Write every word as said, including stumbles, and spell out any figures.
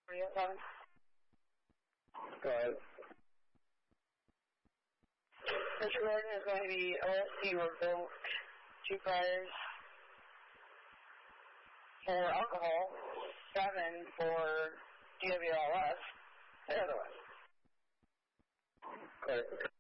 three oh seven. Go ahead. Mister Gordon is going to be O S C revoked, two priors for alcohol, seven for D W L S, the other one. Correct.